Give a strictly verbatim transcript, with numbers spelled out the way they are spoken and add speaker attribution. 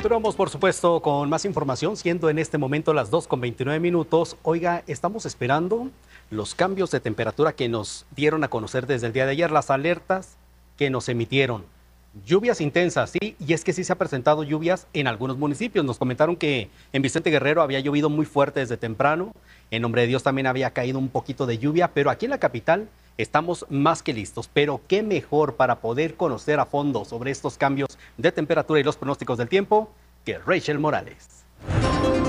Speaker 1: Continuamos, por supuesto, con más información, siendo en este momento las dos con veintinueve minutos. Oiga, estamos esperando los cambios de temperatura que nos dieron a conocer desde el día de ayer, las alertas que nos emitieron. Lluvias intensas, sí, y es que sí se ha presentado lluvias en algunos municipios. Nos comentaron que en Vicente Guerrero había llovido muy fuerte desde temprano, en Nombre de Dios también había caído un poquito de lluvia, pero aquí en la capital estamos más que listos. Pero qué mejor para poder conocer a fondo sobre estos cambios de temperatura y los pronósticos del tiempo que Rachel Morales.